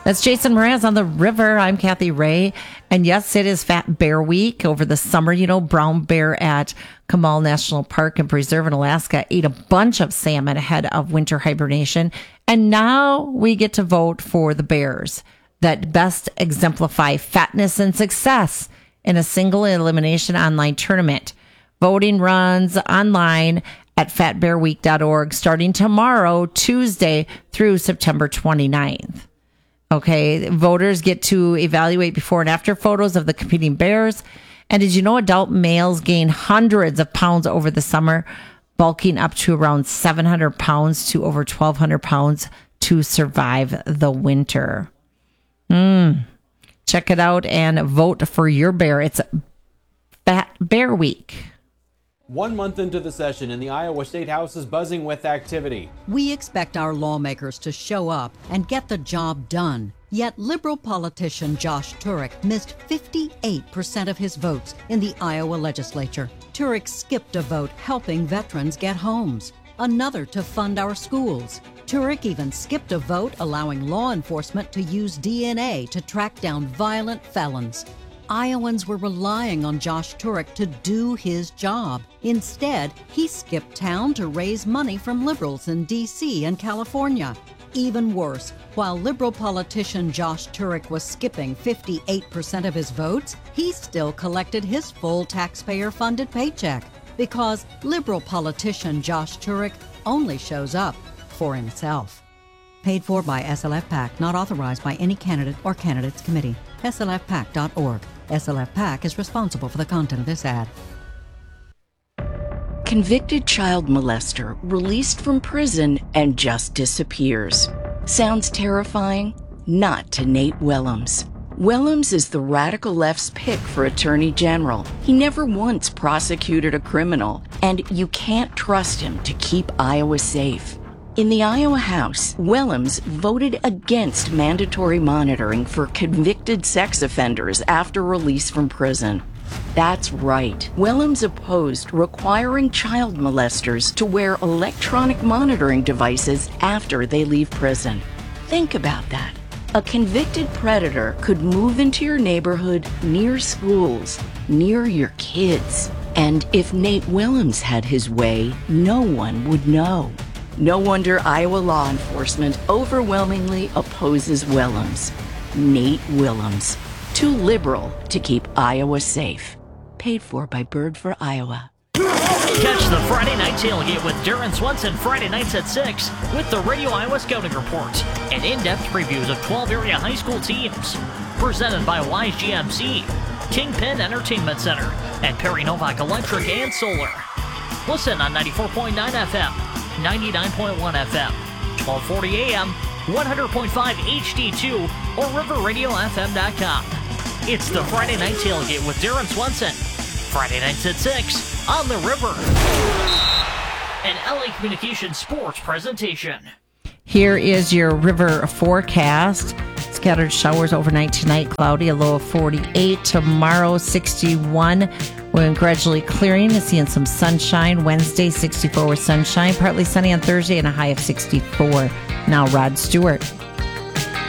That's Jason Mraz on the river. I'm Kathy Ray. And yes, it is Fat Bear Week over the summer. You know, brown bear at Kamal National Park and Preserve in Alaska ate a bunch of salmon ahead of winter hibernation. And now we get to vote for the bears that best exemplify fatness and success in a single elimination online tournament. Voting runs online at fatbearweek.org starting tomorrow, Tuesday, through September 29th. Okay, voters get to evaluate before and after photos of the competing bears. And did you know adult males gain hundreds of pounds over the summer, bulking up to around 700 pounds to over 1,200 pounds to survive the winter? Check it out and vote for your bear. It's Fat Bear Week. 1 month into the session, and the Iowa State House is buzzing with activity. We expect our lawmakers to show up and get the job done. Yet liberal politician Josh Turek missed 58% of his votes in the Iowa legislature. Turek skipped a vote helping veterans get homes, another to fund our schools. Turek even skipped a vote allowing law enforcement to use DNA to track down violent felons. Iowans were relying on Josh Turek to do his job. Instead, he skipped town to raise money from liberals in D.C. and California. Even worse, while liberal politician Josh Turek was skipping 58% of his votes, he still collected his full taxpayer-funded paycheck because liberal politician Josh Turek only shows up for himself. Paid for by SLF PAC, not authorized by any candidate or candidates committee. SLFPAC.org. SLF PAC is responsible for the content of this ad. Convicted child molester released from prison and just disappears. Sounds terrifying? Not to Nate Willems. Willems is the radical left's pick for attorney general. He never once prosecuted a criminal, and you can't trust him to keep Iowa safe. In the Iowa House, Willems voted against mandatory monitoring for convicted sex offenders after release from prison. That's right. Willems opposed requiring child molesters to wear electronic monitoring devices after they leave prison. Think about that. A convicted predator could move into your neighborhood, near schools, near your kids. And if Nate Willems had his way, no one would know. No wonder Iowa law enforcement overwhelmingly opposes Willems. Nate Willems. Too liberal to keep Iowa safe. Paid for by Bird for Iowa. Catch the Friday Night Tailgate with Darren Swenson Friday nights at 6 with the Radio Iowa Scouting Report and in-depth previews of 12 area high school teams. Presented by Wise GMC, Kingpin Entertainment Center, and Perry Novak Electric and Solar. Listen on 94.9 FM, 99.1 FM, 1240 AM, 100.5 HD2, or riverradiofm.com. It's the Friday Night Tailgate with Darren Swenson. Friday nights at 6 on the river. An LA Communications sports presentation. Here is your river forecast. Scattered showers overnight tonight, cloudy, a low of 48. Tomorrow, 61. We're gradually clearing and seeing some sunshine. Wednesday, 64 with sunshine. Partly sunny on Thursday and a high of 64. Now, Rod Stewart.